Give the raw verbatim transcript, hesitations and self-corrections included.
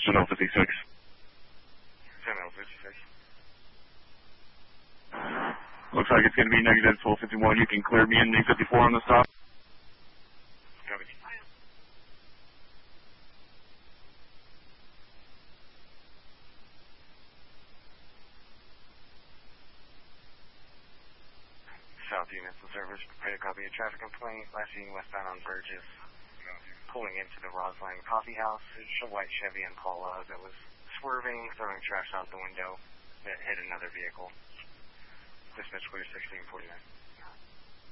ten oh fifty-six. ten oh fifty-six. Looks like it's going to be negative twelve fifty-one. You can clear me in D fifty-four on the stop. Copy. South units and servers, prepare to copy a traffic complaint. Last seen westbound on Burgess. Pulling into the Roseland Coffee House. It's a white Chevy Impala that was swerving, throwing trash out the window that hit another vehicle. Dispatch clear sixteen forty-nine.